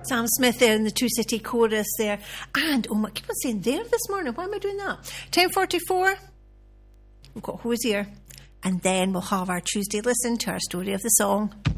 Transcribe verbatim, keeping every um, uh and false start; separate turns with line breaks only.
Sam Smith there in the Two City Chorus there. And, oh my, I keep on saying there this morning. Why am I doing that? ten forty-four. We've got Hosier. And then we'll have our Tuesday listen to our story of the song.